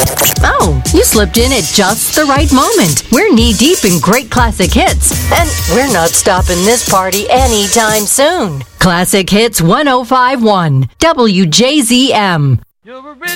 Oh, you slipped in at just the right moment. We're knee-deep in great classic hits, and we're not stopping this party anytime soon. Classic Hits 105.1 WJZM.